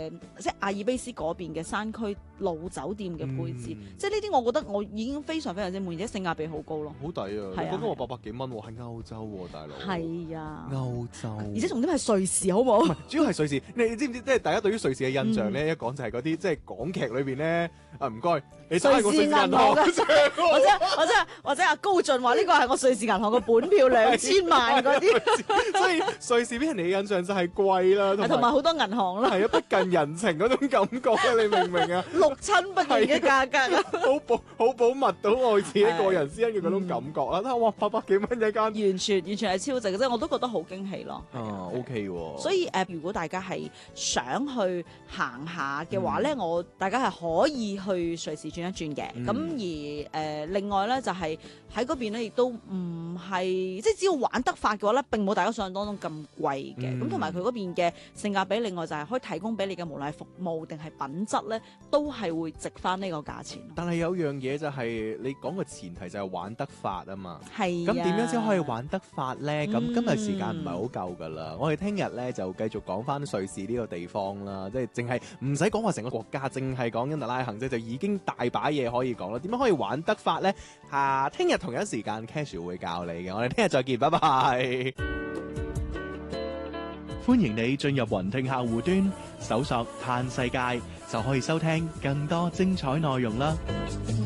即係阿爾卑斯嗰邊嘅山區老酒店嘅配置，即係呢啲我覺得我已經非常非常之滿意，而且性價比好高咯。 好抵啊！ 係啊你講緊我800幾蚊喎，喺歐洲喎，大佬。 係啊， 歐洲， 而且重點係瑞士，好冇？ 主要係瑞士，你知唔知？即係大家對於瑞士嘅印象咧，一講就係嗰啲即係港劇裏邊咧，唔該，你打個瑞士銀行或者阿高進話呢個係我瑞士銀行嘅本票2000萬嗰啲， 所以瑞士俾人哋嘅印象就係貴啦， 同埋好多銀行啦， 係啊，不近人情嗰種感覺啊，你明唔明啊？ 六親不認嘅價格啊， 好保密到我自己個人私隱嘅嗰種感覺啦。哇，800幾蚊一間， 完全係超值嘅啫，我都覺得好驚喜咯。 OK 喎。 所以如果大家係想去行下嘅話咧，大家係可以去瑞士轉一轉嘅。咁而另外咧就係喺嗰邊咧，亦都唔係即係只要玩得法嘅話咧，並冇大家想象當中咁貴嘅。咁同埋佢嗰邊嘅性價比，另外就係可以提供俾你嘅無論係服務定係品質咧，都係會值翻呢個價錢。 但係有樣嘢就係你講嘅前提就係玩得法啊嘛。 係。 咁點樣先可以玩得法咧？咁今日時間唔係好夠噶啦，我哋聽日咧就繼續講翻瑞士呢個地方啦，即係淨係唔使講話成個國家，淨係講恩特拉行啫，就已經大把嘢可以講啦。點樣可以玩得法咧？聽日同一時間 Casual 會教你嘅，我哋聽日再見，拜拜。歡迎你進入雲聽客戶端，搜索嘆世界就可以收聽更多精彩內容啦。